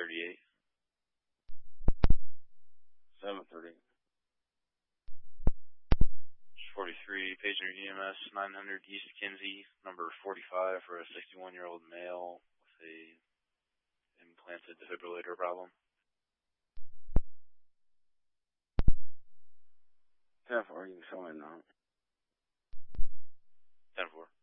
738. 738. 43, pager EMS 900 East Kinsey, number 45 for a 61-year-old male with a implanted defibrillator problem. 10-4, you can show me now. 10-4.